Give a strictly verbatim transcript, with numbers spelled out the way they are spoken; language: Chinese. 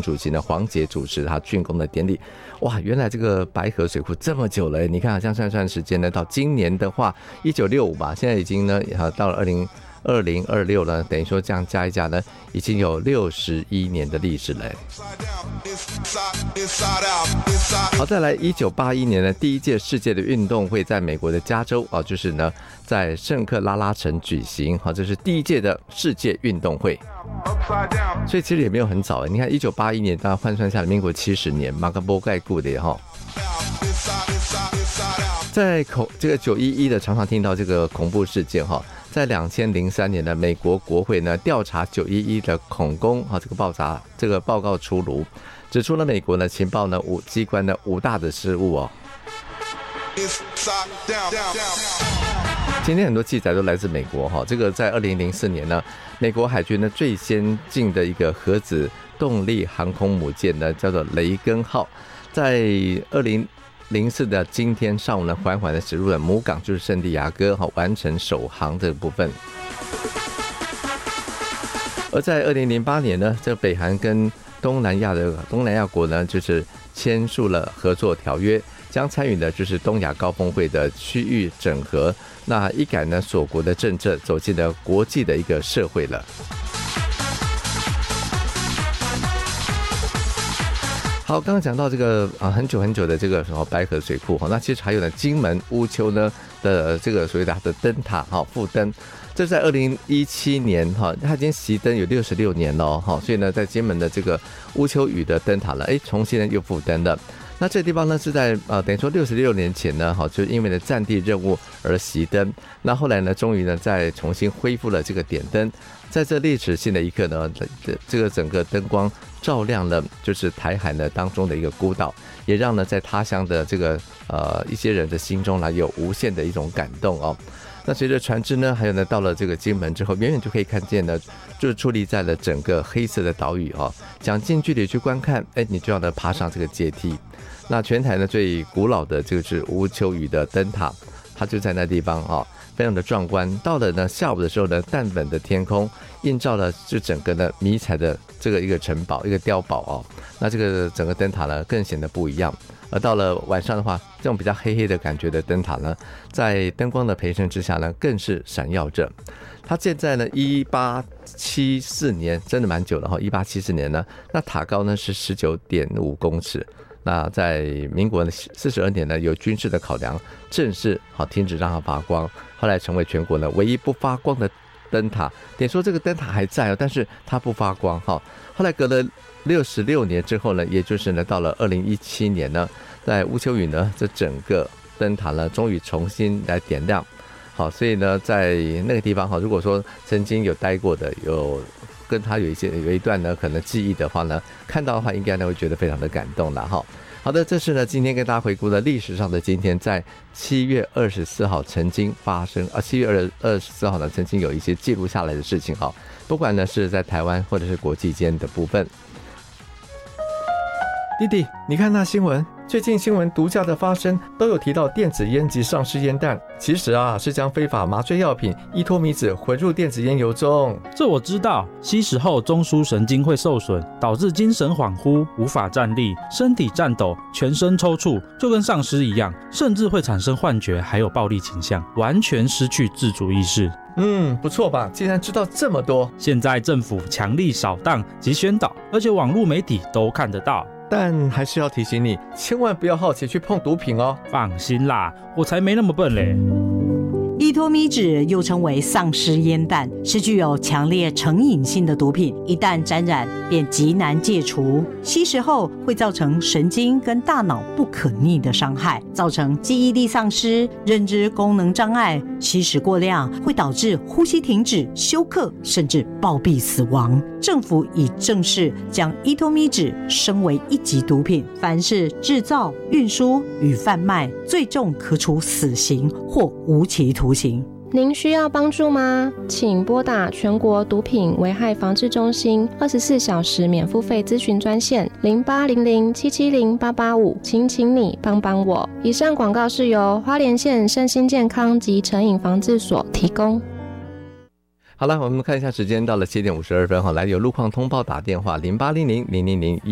主席呢黄捷主持他竣工的典礼。哇，原来这个白河水库这么久了，你看好像算算时间呢，到今年的话一九六五吧，现在已经呢到了二零二零二六了，等于说这样加一加呢，已经有六十一年的历史了。好，再来一九八一年呢，第一届世界的运动会在美国的加州啊，就是呢在圣克拉拉城举行，好，这是第一届的世界运动会。所以其实也没有很早，你看一九八一年，大家换算下来，民国七十年，马克波盖固的哈。在恐这个九一一的常常听到这个恐怖事件哈。在两千零三年的美国国会呢调查九一一的恐攻啊这个爆炸这个报告出炉，指出了美国呢情报呢五机关的五大的失误哦。今天很多记载都来自美国哈，这个在二零零四年呢，美国海军呢最先进的一个核子动力航空母舰呢叫做雷根号，在二零零四的今天上午呢，缓缓的驶入了母港，就是圣地亚哥，完成首航这个部分。而在二零零八年呢，这北韩跟东南亚的东南亚国呢，就是签署了合作条约，将参与的就是东亚高峰会的区域整合，那一改呢锁国的政策，走进了国际的一个社会了。好，刚刚讲到这个啊，很久很久的这个什么白河水库哈，那其实还有呢，金门乌丘呢的这个所谓的它的灯塔哈，复灯，这在二零一七年哈，它已经熄灯有六十六年了哈，所以呢，在金门的这个乌丘屿的灯塔呢，哎，重新呢又复灯了。那这个地方呢是在呃等于说六十六年前呢，哈，就因为呢战地任务而熄灯，那后来呢，终于呢再重新恢复了这个点灯，在这历史性的一刻呢，这个整个灯光照亮了就是台海呢当中的一个孤岛，也让呢在他乡的这个呃一些人的心中呢有无限的一种感动哦。那随着船只呢，还有呢到了这个金门之后，远远就可以看见呢，就是矗立在了整个黑色的岛屿哦。想近距离去观看，哎，你就要呢爬上这个阶梯。那全台呢最古老的这个是乌丘屿的灯塔，它就在那地方哦，非常的壮观。到了呢下午的时候呢，淡粉的天空映照了就整个呢迷彩的这个一个城堡，一个碉堡哦。那这个整个灯塔呢更显得不一样。而到了晚上的话，这种比较黑黑的感觉的灯塔呢，在灯光的陪衬之下呢，更是闪耀着。它建在呢一八七四年，真的蛮久了哈。一八七四年呢，那塔高呢是十九点五公尺。那在民国四十二年呢，有军事的考量，正式好停止让它发光，后来成为全国呢唯一不发光的灯塔。点说这个灯塔还在哦，但是它不发光哈。后来隔了六十六年之后呢，也就是呢到了二零一七年呢，在乌丘屿呢，这整个灯塔呢终于重新来点亮。好，所以呢在那个地方哈，如果说曾经有待过的，有跟他有一些有一段呢可能记忆的话呢，看到的话应该呢会觉得非常的感动了哈。好的，这是呢今天跟大家回顾的历史上的今天，在七月二十四号曾经发生啊，七月二十四号呢曾经有一些记录下来的事情哈，不管呢是在台湾或者是国际间的部分。弟弟，你看那新闻，最近新闻毒驾的发生都有提到电子烟及丧尸烟弹，其实啊是将非法麻醉药品依托米酯混入电子烟油中。 这我知道，吸食后中枢神经会受损，导致精神恍惚，无法站立，身体颤抖，全身抽搐，就跟丧尸一样，甚至会产生幻觉，还有暴力倾向，完全失去自主意识。 嗯，不错吧？竟然知道这么多。 现在政府强力扫荡及宣导，而且网络媒体都看得到。 但还是要提醒你，千万不要好奇去碰毒品哦。 放心啦，我才没那么笨嘞。 依托米酯又称为丧尸烟弹，是具有强烈成瘾性的毒品，一旦沾染便极难戒除。吸食后会造成神经跟大脑不可逆的伤害，造成记忆力丧失、认知功能障碍。吸食过量会导致呼吸停止、休克，甚至暴毙死亡。政府已正式将依托米酯升为一级毒品，凡是制造、运输与贩卖，最重可处死刑或无期徒刑。 您需要帮助吗？请拨打全国毒品危害防治中心二十四小时免付费咨询专线零八零零七七零八八五，请请你帮帮我。以上广告是由花莲县身心健康及成瘾防治所提供。 好了，我们看一下时间，到了七点五十二分哈，来有路况通报打电话零八零零零零零